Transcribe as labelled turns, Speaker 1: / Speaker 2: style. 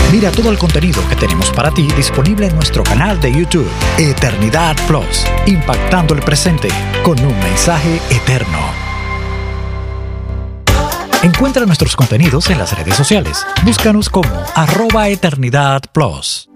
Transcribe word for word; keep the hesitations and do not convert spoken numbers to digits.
Speaker 1: Mira todo el contenido que tenemos para ti disponible en nuestro canal de YouTube, Eternidad Plus, impactando el presente con un mensaje eterno. Encuentra nuestros contenidos en las redes sociales. Búscanos como arroba Eternidad Plus.